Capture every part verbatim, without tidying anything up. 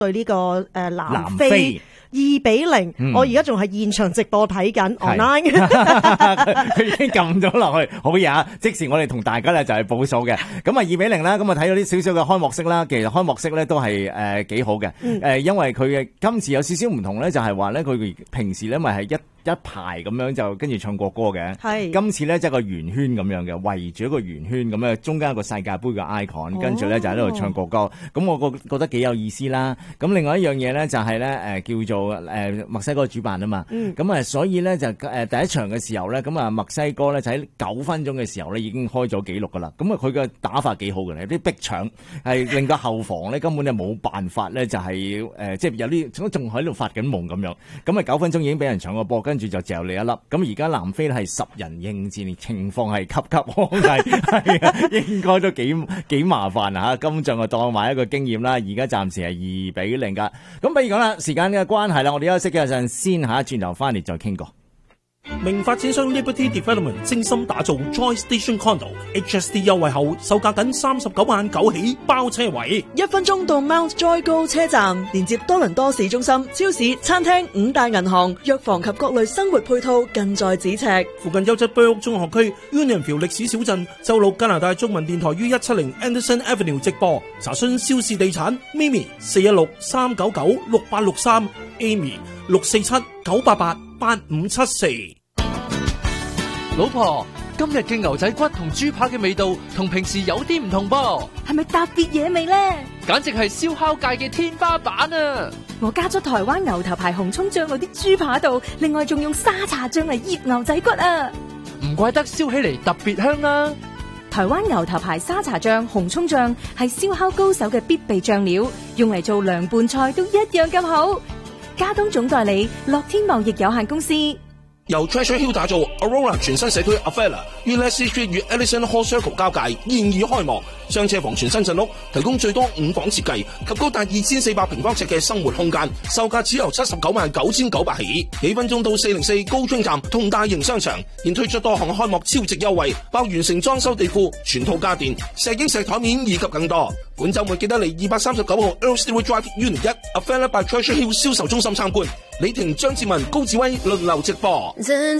對呢個誒南非二比零，嗯、我而家仲係現場直播睇緊 online， 佢已經撳咗落去，好嘢啊！即時我哋同大家咧就係報數嘅，咁啊二比零啦，咁啊睇到啲少少嘅開幕式啦，其實開幕式咧都係誒幾好嘅，誒、嗯、因為佢嘅今次有少少唔同咧，就係話咧佢平時咧咪係一一排咁樣就跟住唱國歌嘅，係今次咧即係個圓圈咁樣嘅，圍住一個圓圈咁樣，中間有個世界盃嘅 icon，跟住咧就喺度唱國歌，咁我覺覺得幾有意思啦。咁另外一樣嘢咧就係咧誒叫做誒墨西哥主辦啊嘛，咁啊、嗯、所以咧就誒第一場嘅時候咧，咁啊墨西哥咧就喺九分鐘嘅時候咧已經開咗紀錄噶啦。咁啊佢嘅打法幾好嘅，有啲逼搶係令到後防咧根本就冇辦法咧，就係誒即係有啲仲喺度發緊夢咁樣。咁啊九分鐘已經俾人搶個波，跟住就嚼你一粒。咁而家南非咧係十人應戰，情況係岌岌可危，係啊，應該都幾幾麻煩啊！今仗就當埋一個經驗啦。而家暫時係二比零噶。咁比如講啦，時間嘅關係啦，我哋休息嘅陣先吓，轉頭翻嚟再傾過。 名發展商 Liberty Development 精心打造 Joy Station Condo H S D 優惠後，售價僅三十九萬九起包車位， 一分鐘到 Mount Joy 高車站，連接多倫多市中心、超市、餐廳、五大銀行、藥房及各類生活配套近在咫尺。 附近優質居屋中學區 Unionville 歷史小鎮，周六加拿大中文電台於一七零 Anderson Avenue 直播。查詢肖氏地產 Mimi 四一六三九九六八六三 Amy 六四七九八八八五七四。 老婆，今日嘅牛仔骨同豬扒嘅味道同平時有啲唔同噃， 係咪特別野味呢？ 簡直係燒烤界嘅天花板啊！ 我加咗台灣牛頭牌紅蔥醬落啲豬扒度，另外仲用沙茶醬嚟醃牛仔骨啊！ 唔怪得燒起嚟特別香啦！ 台灣牛頭牌沙茶醬、紅蔥醬係燒烤高手嘅必備醬料，用嚟做涼拌菜都一樣咁好。加東總代理樂天貿易有限公司。 由 Treasure Hill 打造 Aurora 全新社區 Avella 於 Leslie Street 與 Ellison Hall Circle 交界現已開幕，雙車房全新陣屋，提供最多五房設計及高達二千四百平方尺嘅生活空間，售價只由七十九萬九千九百起。幾分鐘到四零四高津站同大型商場現推出多項開幕超值優惠，包完成裝修地庫、全套家電、石英石台面以及更多。本週末記得嚟二百三十九號 Earl Stewart Drive Unit 一 Avella by Treasure Hill 銷售中心參觀。李婷、張志文、高志威輪流直播。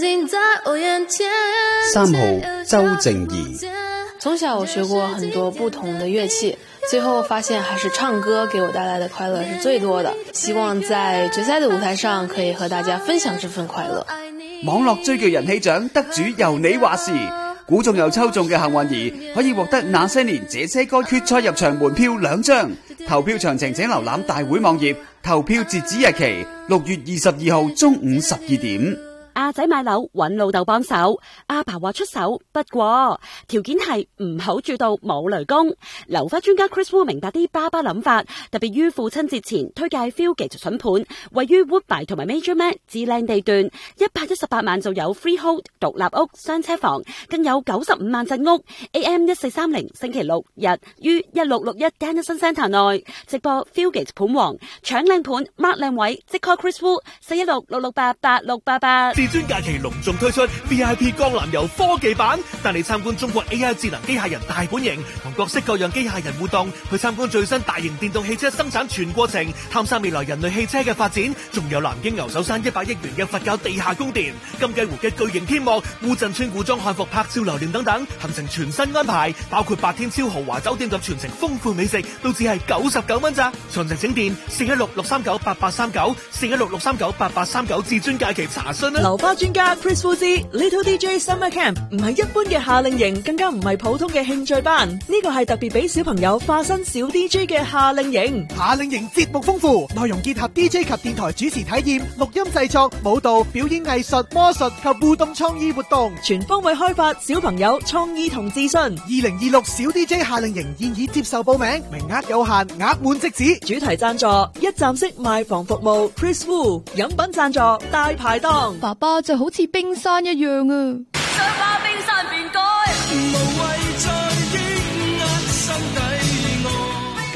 三號周靜怡。 從小我學過很多不同的樂器，最後發現還是唱歌給我帶來的快樂是最多的。希望在決賽的舞台上可以和大家分享這份快樂。 網絡追劇人氣獎得主由你話事，估中又抽中嘅幸運兒可以獲得那些年這些歌決賽入場門票兩張。投票詳情請瀏覽大會網頁，投票截止日期六月二十二號中午十二點。 阿仔買樓揾老豆幫手，阿爸話出手，不過條件係唔好住到冇雷公。樓花專家 Chris Wu 明白啲爸爸諗法，特別於父親節前推介 Fieldgate 筍盤，位於 Woodbine 同埋 Major Mac 至靚地段，一百一十八萬就有 Freehold 獨立屋雙車房，更有九十五萬鎮屋。A M 一四三零星期六日於一六六一 Dennison Centre 內直播 Fieldgate 盤王，搶靚盤 mark 靚位，即 call Chris Wu 四一六六六八八六八八。 至尊假期隆重推出 V I P 江南遊科技版，帶你參觀中國 A I 智能機械人大本營，同各式各樣機械人互動，去參觀最新大型電動汽車生產全過程，探索未來人類汽車嘅發展。仲有南京牛首山一百億元嘅佛教地下宮殿，金雞湖嘅巨型天幕，烏鎮村古裝漢服拍照留念等等，行程全新安排，包括八天超豪華酒店及全程豐富美食，都只係九十九蚊咋。詳情請電四一六六三九八八三九四一六六三九八八三九至尊假期查詢啦。 流花專家 Chris Wu Little D J Summer Camp 唔係一般嘅夏令營，更加唔係普通嘅興趣班，呢個係特別俾小朋友化身小 D J 嘅夏令營。 夏令營節目豐富，內容結合 D J 及電台主持體驗、錄音製作、舞蹈、表演藝術、魔術及互動創意活動， 全方位開發小朋友創意同自信。二零二六小 D J 夏令營現已接受報名，名額有限，額滿即止。 主題贊助一站式賣房服務 Chris Wu， 飲品贊助大排檔。 爸爸就好似冰山一樣啊！ 想把冰山變改，無謂再抑壓心底愛。 加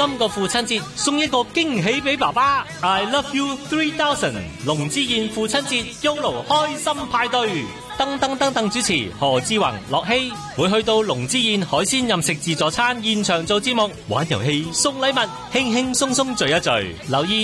今個父親節送一個驚喜俾爸爸 ，I love you three thousand。龍之燕父親節 YOLO 開心派對，噔噔噔噔主持何志宏、樂希會去到龍之燕海鮮飲食自助餐現場做節目，玩遊戲送禮物，輕輕鬆鬆聚一聚。留意